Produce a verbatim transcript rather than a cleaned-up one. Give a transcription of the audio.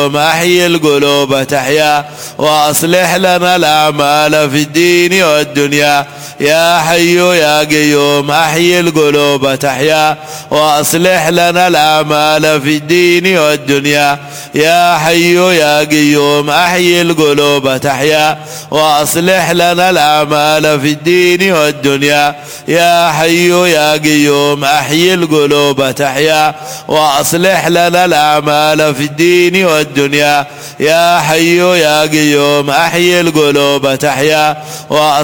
أحيي القلوب تحيا وأصلح لنا الأعمال في الدين والدنيا يا حي يا قيوم أحيي القلوب تحيا وأصلح لنا الأعمال في الدين والدنيا يا حي يا قيوم أحيي القلوب تحيا وأصلح لنا الأعمال في الدين والدنيا يا حي يا قيوم أحيي القلوب تحيا وأصلح لنا الأعمال في الدين والدنيا يا حي يا قيوم أحيي القلوب تحيا